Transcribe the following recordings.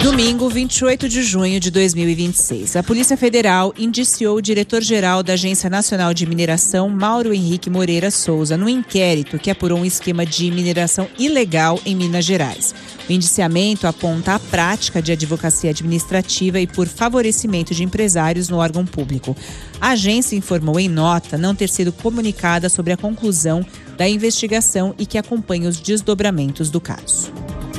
Domingo, 28 de junho de 2026. A Polícia Federal indiciou o diretor-geral da Agência Nacional de Mineração, Mauro Henrique Moreira Souza, no inquérito que apurou um esquema de mineração ilegal em Minas Gerais. O indiciamento aponta a prática de advocacia administrativa e por favorecimento de empresários no órgão público. A agência informou em nota não ter sido comunicada sobre a conclusão da investigação e que acompanha os desdobramentos do caso.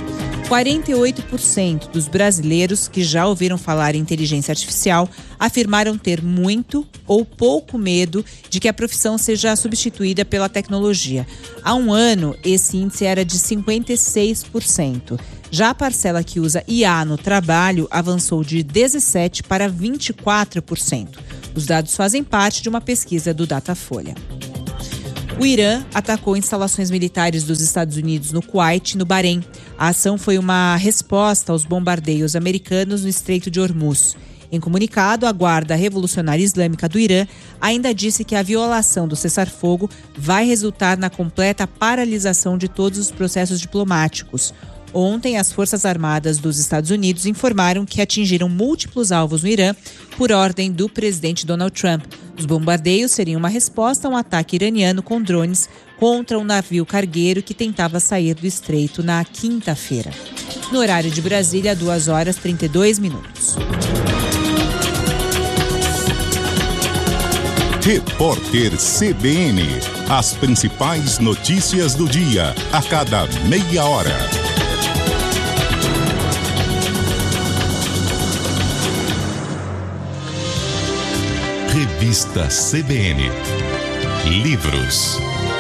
48% dos brasileiros que já ouviram falar em inteligência artificial afirmaram ter muito ou pouco medo de que a profissão seja substituída pela tecnologia. Há um ano, esse índice era de 56%. Já a parcela que usa IA no trabalho avançou de 17% para 24%. Os dados fazem parte de uma pesquisa do Datafolha. O Irã atacou instalações militares dos Estados Unidos no Kuwait e no Bahrein. A ação foi uma resposta aos bombardeios americanos no Estreito de Hormuz. Em comunicado, a Guarda Revolucionária Islâmica do Irã ainda disse que a violação do cessar-fogo vai resultar na completa paralisação de todos os processos diplomáticos. Ontem, as Forças Armadas dos Estados Unidos informaram que atingiram múltiplos alvos no Irã por ordem do presidente Donald Trump. Os bombardeios seriam uma resposta a um ataque iraniano com drones contra um navio cargueiro que tentava sair do estreito na quinta-feira. No horário de Brasília, 2h32. Repórter CBN. As principais notícias do dia, a cada meia hora. Revista CBN. Livros.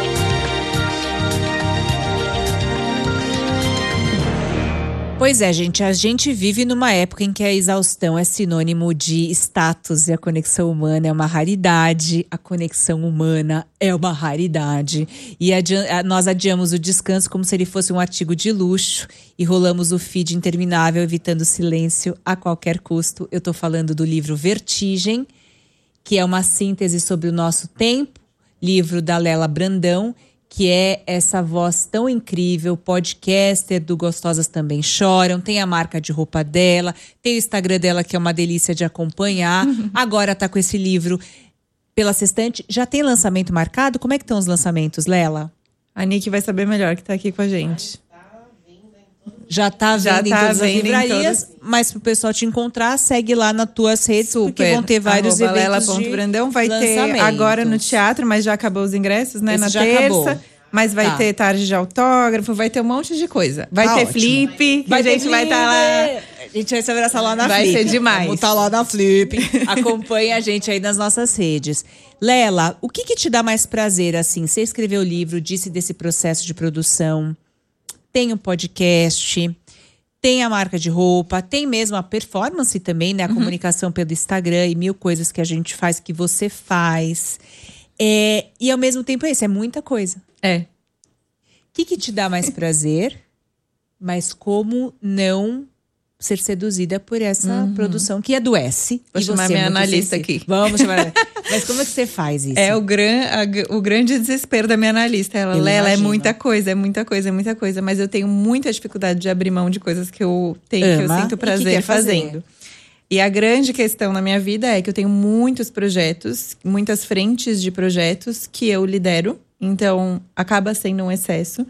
Pois é, gente, a gente vive numa época em que a exaustão é sinônimo de status e a conexão humana é uma raridade. A conexão humana é uma raridade. E nós adiamos o descanso como se ele fosse um artigo de luxo e rolamos o feed interminável, evitando silêncio a qualquer custo. Eu tô falando do livro Vertigem, que é uma síntese sobre o nosso tempo, livro da Lela Brandão, que é essa voz tão incrível, podcaster do Gostosas Também Choram, tem a marca de roupa dela, tem o Instagram dela que é uma delícia de acompanhar, agora tá com esse livro pela Sextante. Já tem lançamento marcado? Como é que estão os lançamentos, Lela? A Nick vai saber melhor, que tá aqui com a gente. Já tá vendo em todas as livrarias, mas pro pessoal te encontrar, segue lá nas tuas redes, porque vão ter vários eventos de Brandão. Vai ter agora no teatro, mas já acabou os ingressos, né? Na terça. Acabou. Mas vai ter tarde de autógrafo, vai ter um monte de coisa. Vai ter flip, que a gente vai estar lá. A gente vai se abraçar lá na Flip. Vai ser demais. Vamos estar lá na Flip. Acompanha a gente aí nas nossas redes. Lela, o que te dá mais prazer, assim? Você escreveu o livro, disse desse processo de produção, tem um podcast, tem a marca de roupa, tem mesmo a performance também, né? A comunicação pelo Instagram e mil coisas que a gente faz, que você faz. E ao mesmo tempo é muita coisa. O que te dá mais prazer, mas como não ser seduzida por essa produção que adoece? Vou chamar minha analista aqui. Vamos chamar. Mas como é que você faz isso? É o grande desespero da minha analista. Lela, é muita coisa, é muita coisa, é muita coisa. Mas eu tenho muita dificuldade de abrir mão de coisas que eu tenho, que eu sinto prazer fazendo. E a grande questão na minha vida é que eu tenho muitos projetos, muitas frentes de projetos que eu lidero. Então, acaba sendo um excesso.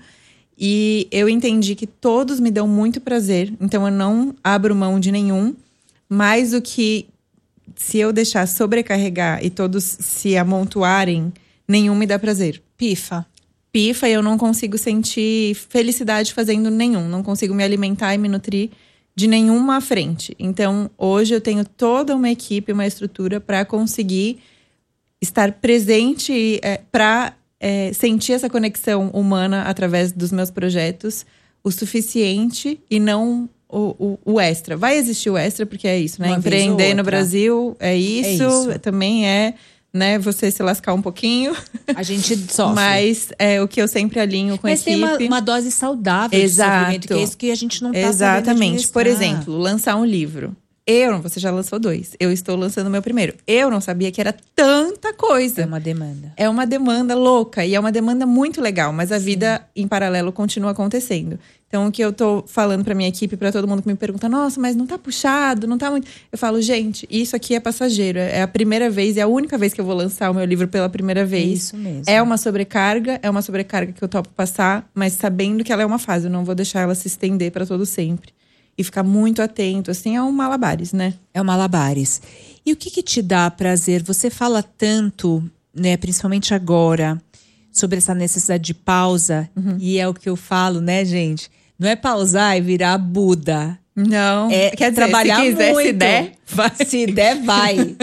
E eu entendi que todos me dão muito prazer. Então, eu não abro mão de nenhum. Mais do que se eu deixar sobrecarregar e todos se amontoarem, nenhum me dá prazer. Pifa e eu não consigo sentir felicidade fazendo nenhum. Não consigo me alimentar e me nutrir de nenhuma frente. Então, hoje eu tenho toda uma equipe, uma estrutura para conseguir estar presente para sentir essa conexão humana através dos meus projetos o suficiente e não o extra. Vai existir o extra, porque é isso, né? Empreender no Brasil é isso. Também né? Você se lascar um pouquinho. A gente sofre. Mas o que eu sempre alinho com a equipe. Mas tem uma dose saudável de sofrimento, que é isso que a gente não tá sabendo administrar. Por exemplo, lançar um livro. Você já lançou 2. Eu estou lançando o meu primeiro. Eu não sabia que era tanta coisa. É uma demanda. É uma demanda louca. E é uma demanda muito legal. Mas a vida, em paralelo, continua acontecendo. Então, o que eu tô falando pra minha equipe, pra todo mundo que me pergunta, nossa, mas não tá puxado, não tá muito… Eu falo, gente, isso aqui é passageiro. É a primeira vez, é a única vez que eu vou lançar o meu livro pela primeira vez. Isso mesmo. É uma sobrecarga que eu topo passar, mas sabendo que ela é uma fase. Eu não vou deixar ela se estender pra todo sempre. E ficar muito atento, assim, é um malabares, né? É um malabares. E o que te dá prazer? Você fala tanto, né, principalmente agora, sobre essa necessidade de pausa. E é o que eu falo, né, gente? Não é pausar e virar Buda. Não. Quer dizer, trabalhar se quiser, muito. Se der, vai. Se der, vai.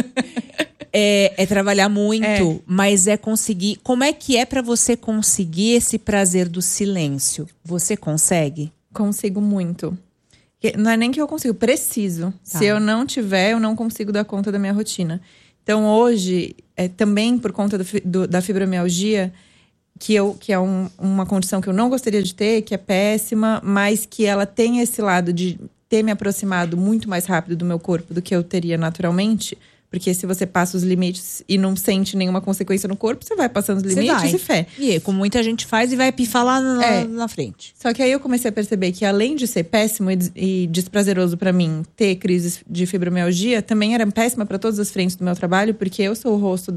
É trabalhar muito, mas é conseguir… Como é que é pra você conseguir esse prazer do silêncio? Você consegue? Consigo muito. Não é nem que eu consigo, preciso. Tá. Se eu não tiver, eu não consigo dar conta da minha rotina. Então, hoje, também por conta da fibromialgia, que é uma condição que eu não gostaria de ter, que é péssima, mas que ela tem esse lado de ter me aproximado muito mais rápido do meu corpo do que eu teria naturalmente. Porque se você passa os limites e não sente nenhuma consequência no corpo, você vai passando os limites e fé. E como muita gente faz e vai pifar lá na frente. Só que aí eu comecei a perceber que além de ser péssimo e desprazeroso pra mim ter crises de fibromialgia, também era péssima pra todas as frentes do meu trabalho, porque eu sou o rosto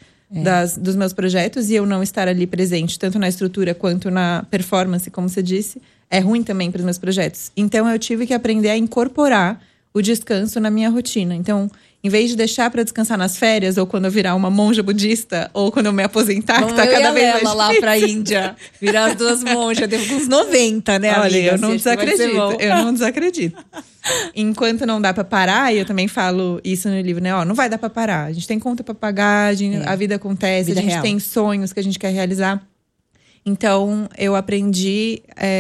dos meus projetos e eu não estar ali presente, tanto na estrutura quanto na performance, como você disse, é ruim também para os meus projetos. Então eu tive que aprender a incorporar o descanso na minha rotina. Então, em vez de deixar para descansar nas férias, ou quando eu virar uma monja budista, ou quando eu me aposentar, que tá cada vez mais difícil. Lá pra Índia, virar as 2 monjas, devo uns 90, né, olha, amiga? Eu não desacredito. Enquanto não dá pra parar, e eu também falo isso no livro, né? Não vai dar pra parar. A gente tem conta pra pagar, a vida acontece, a gente tem sonhos que a gente quer realizar. Então, eu aprendi,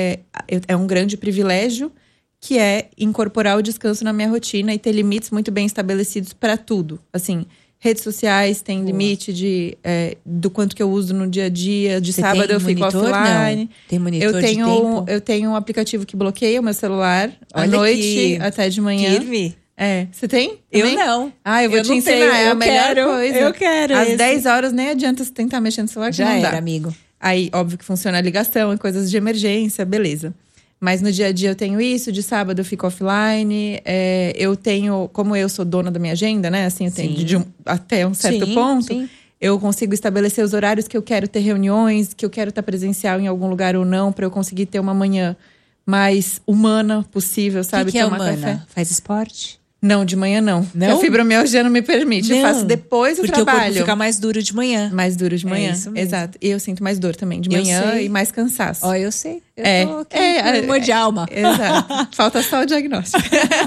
é um grande privilégio, que é incorporar o descanso na minha rotina e ter limites muito bem estabelecidos para tudo. Assim, redes sociais tem limite do quanto que eu uso no dia a dia. De sábado eu fico offline. Não. Tem monitor de tempo? Eu tenho um aplicativo que bloqueia o meu celular à noite até de manhã. Firme. Você tem? Também? Eu não. Eu vou te ensinar. É a melhor coisa. Eu quero. Às 10 horas nem adianta você tentar mexer no celular, que já não dá. era, amigo. Aí, óbvio que funciona a ligação e coisas de emergência, beleza. Mas no dia a dia eu tenho isso, de sábado eu fico offline. Eu tenho, como eu sou dona da minha agenda, né? Assim, eu tenho até um certo ponto. Sim. Eu consigo estabelecer os horários que eu quero ter reuniões, que eu quero estar presencial em algum lugar ou não, para eu conseguir ter uma manhã mais humana possível, sabe? Que é humana? Café. Faz esporte? Não, de manhã não. Não? A fibromialgia não me permite. Não, eu faço depois do trabalho. Porque o corpo fica mais duro de manhã. Mais duro de manhã, isso mesmo. Exato. E eu sinto mais dor também de manhã e mais cansaço. Eu sei. Eu tô aqui com de alma. Exato. Falta só o diagnóstico.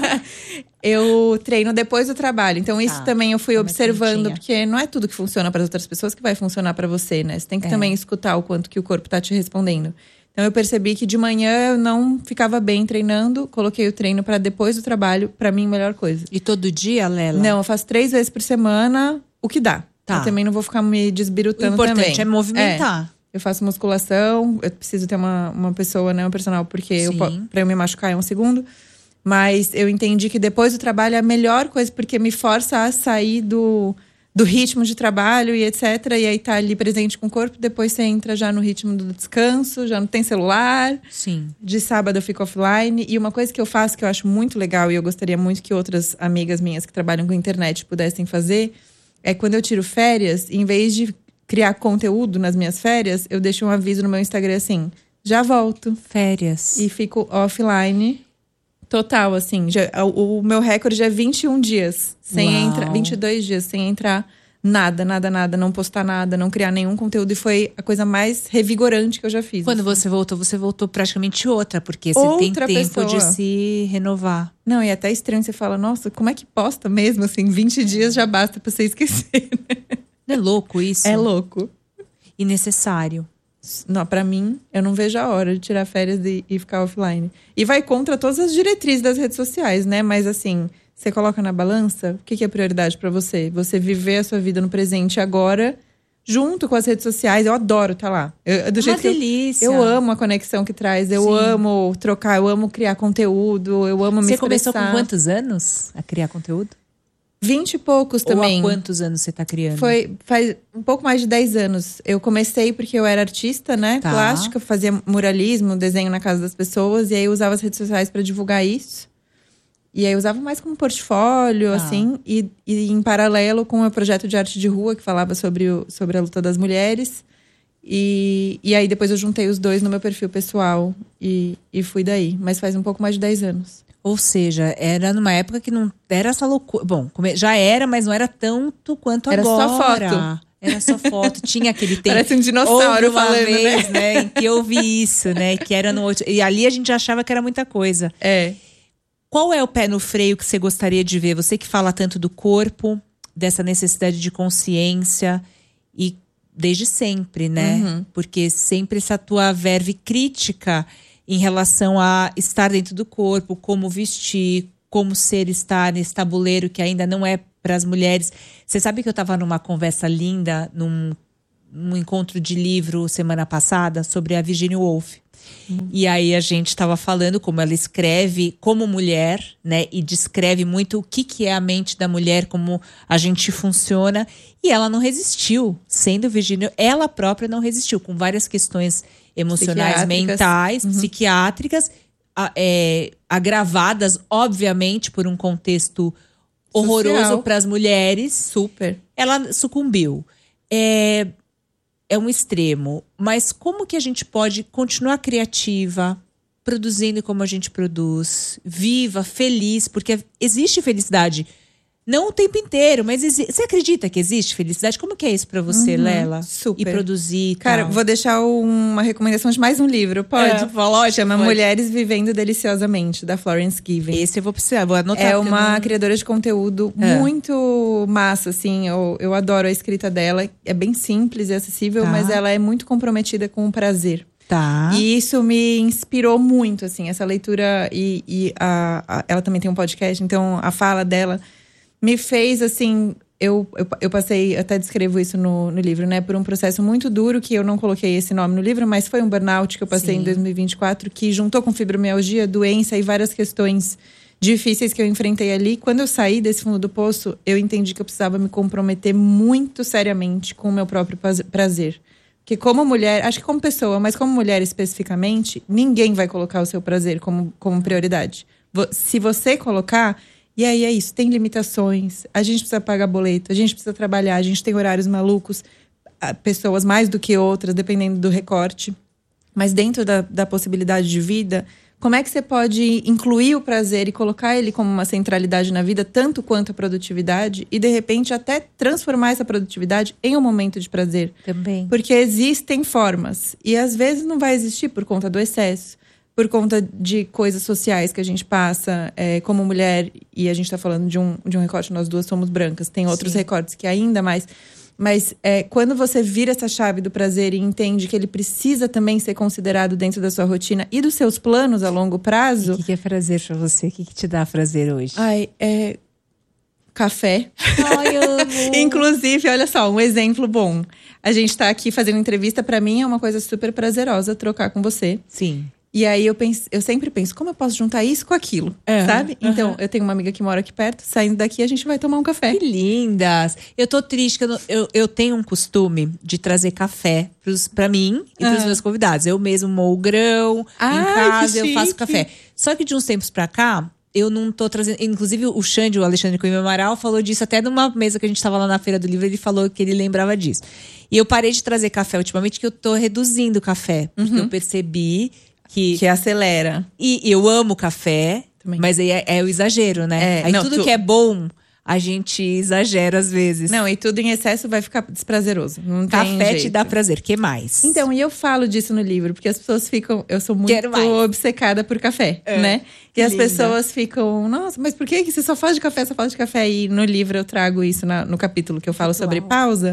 Eu treino depois do trabalho. Então isso também eu fui observando. Porque não é tudo que funciona para as outras pessoas que vai funcionar para você, né? Você tem que também escutar o quanto que o corpo tá te respondendo. Então eu percebi que de manhã eu não ficava bem treinando. Coloquei o treino para depois do trabalho. Para mim, melhor coisa. E todo dia, Lela? Não, eu faço 3 vezes por semana, o que dá. Tá. Eu também não vou ficar me desbirutando também. O importante é movimentar. Eu faço musculação. Eu preciso ter uma pessoa, né, um personal. Porque pra eu me machucar é um segundo. Mas eu entendi que depois do trabalho é a melhor coisa. Porque me força a sair do ritmo de trabalho e etc. E aí tá ali presente com o corpo. Depois você entra já no ritmo do descanso. Já não tem celular. Sim. De sábado eu fico offline. E uma coisa que eu faço que eu acho muito legal. E eu gostaria muito que outras amigas minhas que trabalham com internet pudessem fazer. É quando eu tiro férias, em vez de criar conteúdo nas minhas férias, eu deixo um aviso no meu Instagram assim, já volto. Férias. E fico offline total, assim. O meu recorde é 21 dias sem entrar, 22 dias sem entrar nada, não postar nada, não criar nenhum conteúdo. E foi a coisa mais revigorante que eu já fiz. Quando você voltou praticamente outra, porque você tem tempo de se renovar. Não, e é até estranho, você fala, nossa, como é que posta mesmo, assim, 20 dias já basta pra você esquecer, né? Não é louco isso? É louco. E necessário. Não, pra mim, eu não vejo a hora de tirar férias e ficar offline. E vai contra todas as diretrizes das redes sociais, né? Mas assim, você coloca na balança, o que é prioridade pra você? Você viver a sua vida no presente agora, junto com as redes sociais. Eu adoro estar lá. Delícia. Eu amo a conexão que traz. Eu amo trocar, eu amo criar conteúdo, eu amo me expressar. Você começou com quantos anos a criar conteúdo? 20 e poucos também. Ou há quantos anos você tá criando? Faz um pouco mais de 10 anos. Eu comecei porque eu era artista, né? Tá. Plástica, fazia muralismo, desenho na casa das pessoas. E aí eu usava as redes sociais para divulgar isso. E aí eu usava mais como portfólio, assim. E em paralelo com o meu projeto de arte de rua, que falava sobre a luta das mulheres. E aí depois eu juntei os dois no meu perfil pessoal. E fui daí. Mas faz um pouco mais de 10 anos. Ou seja, era numa época que não era essa loucura. Bom, já era, mas não era tanto quanto era agora. Era só foto. Era só foto. Tinha aquele tempo. Parece um dinossauro falando, vez, né? Em que eu vi isso, né? Que era no outro. E ali a gente achava que era muita coisa. Qual é o pé no freio que você gostaria de ver? Você que fala tanto do corpo, dessa necessidade de consciência e desde sempre, né? Porque sempre essa tua verve crítica em relação a estar dentro do corpo, como vestir, como estar nesse tabuleiro que ainda não é para as mulheres. Você sabe que eu estava numa conversa linda, num encontro de livro semana passada, sobre a Virginia Woolf. E aí a gente estava falando como ela escreve como mulher, né? E descreve muito o que é a mente da mulher, como a gente funciona. E ela não resistiu, sendo Virginia, ela própria não resistiu, com várias questões emocionais, mentais, psiquiátricas, agravadas, obviamente, por um contexto horroroso para as mulheres. Super. Ela sucumbiu. É um extremo. Mas como que a gente pode continuar criativa, produzindo como a gente produz, viva, feliz? Porque existe felicidade. Não o tempo inteiro, mas você acredita que existe felicidade? Como que é isso pra você, Lela? Super. E produzir e Cara, tal? vou deixar uma recomendação de mais um livro, pode? Chama Mulheres Vivendo Deliciosamente, da Florence Given. Esse eu vou precisar, vou anotar. É uma criadora de conteúdo muito massa, assim. Eu adoro a escrita dela. É bem simples e acessível, mas ela é muito comprometida com o prazer. Tá. E isso me inspirou muito, assim. Essa leitura ela também tem um podcast, então a fala dela me fez, assim, eu passei, até descrevo isso no livro, né? Por um processo muito duro, que eu não coloquei esse nome no livro, mas foi um burnout que eu passei em 2024, que juntou com fibromialgia, doença e várias questões difíceis que eu enfrentei ali. Quando eu saí desse fundo do poço, eu entendi que eu precisava me comprometer muito seriamente com o meu próprio prazer. Porque como mulher, acho que como pessoa, mas como mulher especificamente, ninguém vai colocar o seu prazer como prioridade. Se você colocar... E aí é isso, tem limitações, a gente precisa pagar boleto, a gente precisa trabalhar, a gente tem horários malucos, pessoas mais do que outras, dependendo do recorte. Mas dentro da possibilidade de vida, como é que você pode incluir o prazer e colocar ele como uma centralidade na vida, tanto quanto a produtividade, e de repente até transformar essa produtividade em um momento de prazer? Também. Porque existem formas, e às vezes não vai existir por conta do excesso. Por conta de coisas sociais que a gente passa como mulher, e a gente está falando de um recorte, nós duas somos brancas, tem outros recortes que ainda mais. Mas quando você vira essa chave do prazer e entende que ele precisa também ser considerado dentro da sua rotina e dos seus planos a longo prazo... O que é prazer pra você? O que te dá prazer hoje? Café. Ai, amo. Inclusive, olha só, um exemplo bom. A gente tá aqui fazendo entrevista, pra mim é uma coisa super prazerosa trocar com você. Sim. E aí eu sempre penso, como eu posso juntar isso com aquilo, sabe? Então, eu tenho uma amiga que mora aqui perto, saindo daqui a gente vai tomar um café. Que lindas! Eu tô triste, que eu tenho um costume de trazer café pra mim e pros meus convidados. Eu mesmo moo o grão, em casa eu faço café. Só que de uns tempos pra cá, eu não tô trazendo... Inclusive o Xande, o Alexandre Coimbra Amaral, falou disso até numa mesa que a gente tava lá na Feira do Livro, ele falou que ele lembrava disso. E eu parei de trazer café ultimamente, que eu tô reduzindo o café. Porque eu percebi... Que acelera. E eu amo café, também. Mas aí é o exagero, né? Aí tudo que é bom, a gente exagera às vezes. Não, e tudo em excesso vai ficar desprazeroso. Não tem café jeito. Te dá prazer, que mais? Então, e eu falo disso no livro, porque as pessoas ficam... Eu sou muito obcecada por café, né? E as pessoas ficam... Nossa, mas por que você só fala de café, E no livro eu trago isso no capítulo que eu falo sobre pausa.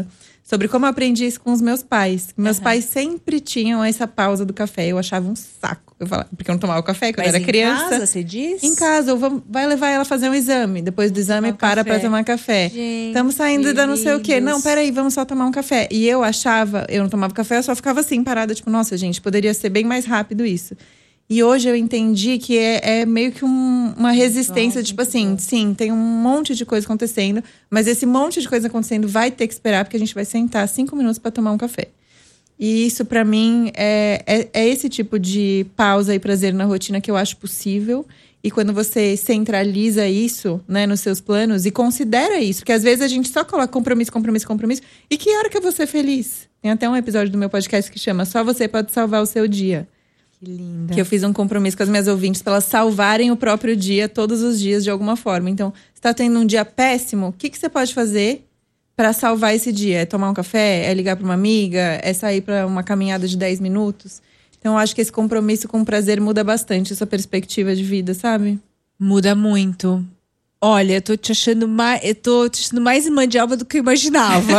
sobre como eu aprendi isso com os meus pais. Meus pais sempre tinham essa pausa do café. Eu achava um saco. Eu falava, porque eu não tomava café quando eu era criança. Em casa, você diz? Em casa, ou vai levar ela fazer um exame. Depois do exame, para tomar café. Estamos saindo da não sei o quê. Não, peraí, vamos só tomar um café. E eu achava, eu não tomava café, eu só ficava assim, parada. Tipo, nossa, gente, poderia ser bem mais rápido isso. E hoje eu entendi que é meio que uma resistência, tipo assim, sim, tem um monte de coisa acontecendo, mas esse monte de coisa acontecendo vai ter que esperar, porque a gente vai sentar 5 minutos para tomar um café. E isso, para mim, é esse tipo de pausa e prazer na rotina que eu acho possível. E quando você centraliza isso, né, nos seus planos e considera isso, porque às vezes a gente só coloca compromisso. E que hora que eu vou ser feliz? Tem até um episódio do meu podcast que chama Só Você Pode Salvar o Seu Dia. Que linda. Que eu fiz um compromisso com as minhas ouvintes para elas salvarem o próprio dia, todos os dias, de alguma forma. Então, se tá tendo um dia péssimo, o que você pode fazer para salvar esse dia? É tomar um café? É ligar para uma amiga? É sair para uma caminhada de 10 minutos? Então, eu acho que esse compromisso com o prazer muda bastante essa perspectiva de vida, sabe? Muda muito. Olha, eu tô te achando mais irmã de alma do que eu imaginava.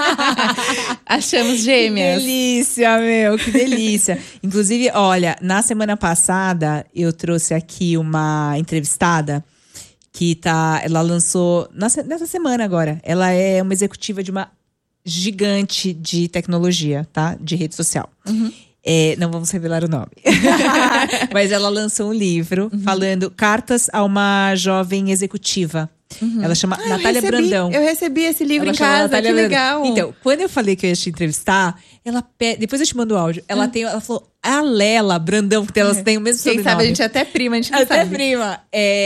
Achamos gêmeas. Que delícia, meu, que delícia. Inclusive, olha, na semana passada eu trouxe aqui uma entrevistada que ela lançou nessa semana agora. Ela é uma executiva de uma gigante de tecnologia, tá? De rede social. Não vamos revelar o nome. Mas ela lançou um livro falando Cartas a uma Jovem Executiva. Ela chama Natália Brandão. Eu recebi esse livro em casa, que legal. Então, quando eu falei que eu ia te entrevistar, depois eu te mando o áudio. Ela falou, a Lela Brandão, porque elas têm o mesmo sobrenome. Quem sabe a gente é até prima, a gente não sabe. Até prima.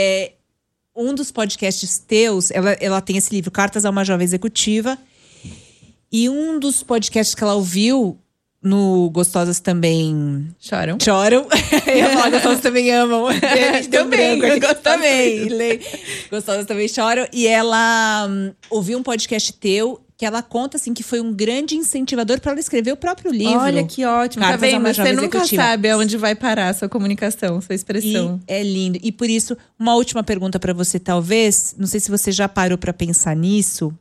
Um dos podcasts teus, ela tem esse livro, Cartas a uma Jovem Executiva. E um dos podcasts que ela ouviu no Gostosas Também Choram. Eu ia falar Gostosas Também Amam. Também. Gostosas Também Choram. E ela ouviu um podcast teu que ela conta assim que foi um grande incentivador para ela escrever o próprio livro. Olha que ótimo. Tá vendo? Você nunca sabe aonde vai parar a sua comunicação, sua expressão. E é lindo. E por isso, uma última pergunta para você, talvez. Não sei se você já parou para pensar nisso.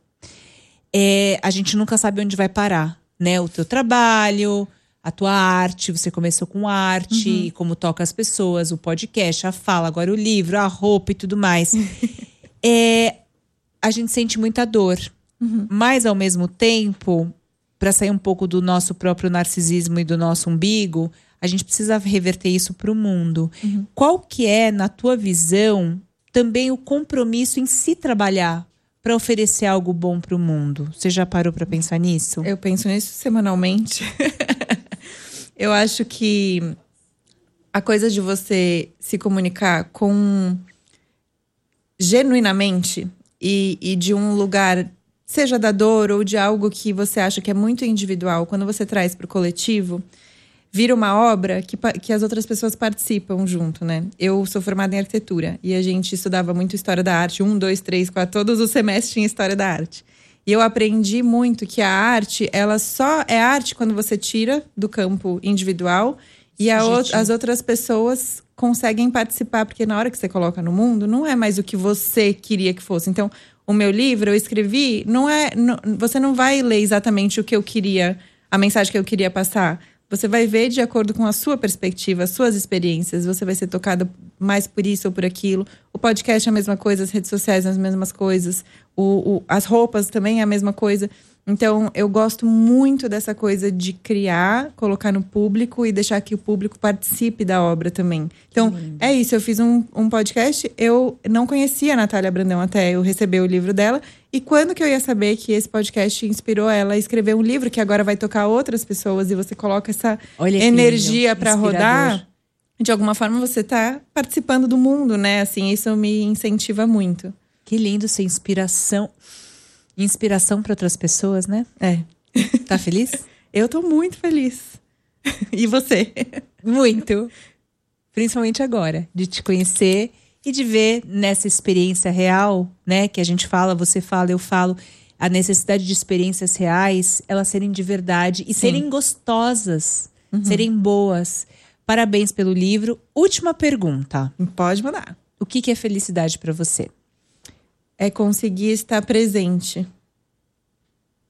A gente nunca sabe onde vai parar. Né, o teu trabalho, a tua arte, você começou com arte, como toca as pessoas, o podcast, a fala, agora o livro, a roupa e tudo mais. A gente sente muita dor, mas ao mesmo tempo, para sair um pouco do nosso próprio narcisismo e do nosso umbigo, a gente precisa reverter isso para o mundo. Qual que é, na tua visão, também o compromisso em se trabalhar para oferecer algo bom para o mundo? Você já parou para pensar nisso? Eu penso nisso semanalmente. Eu acho que a coisa de você se comunicar genuinamente e de um lugar, seja da dor ou de algo que você acha que é muito individual, quando você traz para o coletivo, vira uma obra que as outras pessoas participam junto, né? Eu sou formada em arquitetura e a gente estudava muito história da arte. 1, 2, 3, 4, todos os semestres tinha história da arte. E eu aprendi muito que a arte, ela só é arte quando você tira do campo individual e as outras pessoas conseguem participar, porque na hora que você coloca no mundo, não é mais o que você queria que fosse. Então, o meu livro, eu escrevi, você não vai ler exatamente o que eu queria, a mensagem que eu queria passar. Você vai ver de acordo com a sua perspectiva, as suas experiências. Você vai ser tocada mais por isso ou por aquilo. O podcast é a mesma coisa, as redes sociais são as mesmas coisas. As roupas também é a mesma coisa. Então, eu gosto muito dessa coisa de criar, colocar no público e deixar que o público participe da obra também. Então, é isso. Eu fiz um podcast. Eu não conhecia a Natália Brandão até eu receber o livro dela. E quando que eu ia saber que esse podcast inspirou ela a escrever um livro que agora vai tocar outras pessoas e você coloca essa energia para rodar? De alguma forma você tá participando do mundo, né? Assim, isso me incentiva muito. Que lindo ser inspiração para outras pessoas, né? Tá feliz? Eu tô muito feliz. E você? Muito. Principalmente agora, de te conhecer e de ver nessa experiência real, né? Que a gente fala, você fala, eu falo. A necessidade de experiências reais, elas serem de verdade e serem gostosas, serem boas. Parabéns pelo livro. Última pergunta. Pode mandar. O que é felicidade para você? É conseguir estar presente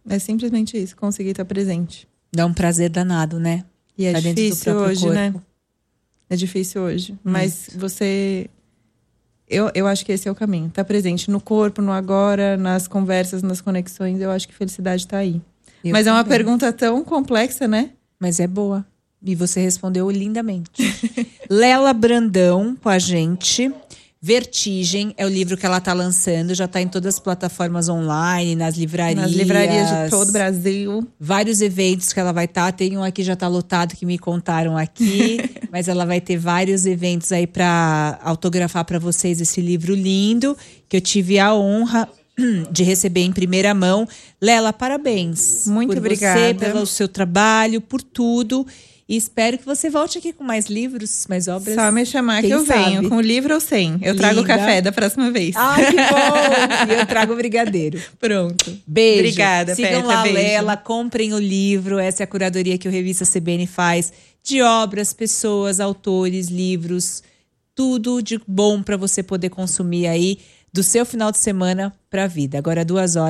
É simplesmente isso, conseguir estar presente. Dá um prazer danado, né? E é difícil hoje, corpo. Né? É difícil hoje. Mas você... Eu acho que esse é o caminho. Tá presente no corpo, no agora, nas conversas, nas conexões. Eu acho que felicidade tá aí. Mas é uma pergunta tão complexa, né? Mas é boa. E você respondeu lindamente. Lela Brandão com a gente. Vertigem é o livro que ela tá lançando. Já tá em todas as plataformas online, nas livrarias. Nas livrarias de todo o Brasil. Vários eventos que ela vai estar. Tem um aqui já tá lotado que me contaram aqui. Mas ela vai ter vários eventos aí para autografar para vocês esse livro lindo. Que eu tive a honra de receber em primeira mão. Lela, parabéns. Muito obrigada. Por você, pelo seu trabalho, por tudo. E espero que você volte aqui com mais livros, mais obras. Só me chamar que eu venho, com livro ou sem. Eu trago o café da próxima vez. Ai, que bom! E eu trago o brigadeiro. Pronto. Beijo. Obrigada, Sigam lá a Lela, comprem o livro. Essa é a curadoria que o Revista CBN faz. De obras, pessoas, autores, livros. Tudo de bom para você poder consumir aí do seu final de semana para a vida. Agora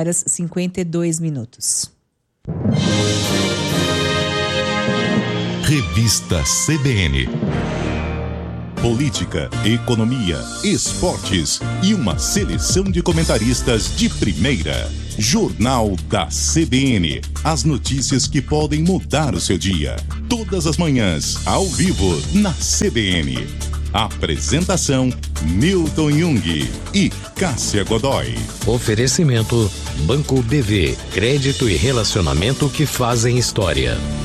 2h52. Revista CBN. Política, economia, esportes e uma seleção de comentaristas de primeira. Jornal da CBN. As notícias que podem mudar o seu dia. Todas as manhãs, ao vivo, na CBN. Apresentação: Milton Jung e Cássia Godoy. Oferecimento: Banco BV. Crédito e relacionamento que fazem história.